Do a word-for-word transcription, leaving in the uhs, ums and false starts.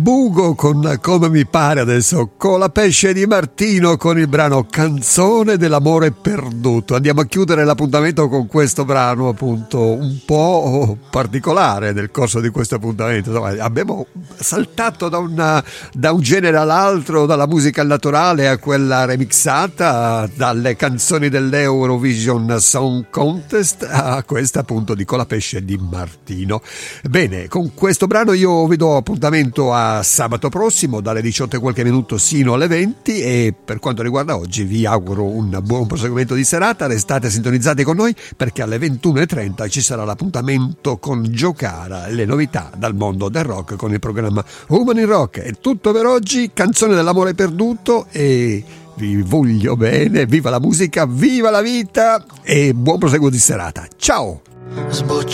Bugo con Come mi pare adesso, Colapesce di Martino con il brano Canzone dell'amore perduto. Andiamo a chiudere l'appuntamento con questo brano appunto un po' particolare nel corso di questo appuntamento. Insomma, abbiamo saltato da, una, da un genere all'altro, dalla musica naturale a quella remixata, dalle canzoni dell'Eurovision Song Contest a questa appunto di Colapesce di Martino. Bene, con questo brano io vi do appuntamento a sabato prossimo dalle diciotto e qualche minuto sino alle venti, e per quanto riguarda oggi vi auguro un buon proseguimento di serata. Restate sintonizzati con noi perché alle ventuno e trenta ci sarà l'appuntamento con Giocara, le novità dal mondo del rock con il programma Woman in Rock. È tutto per oggi, Canzone dell'amore perduto, e vi voglio bene. Viva la musica, viva la vita e buon proseguo di serata. Ciao.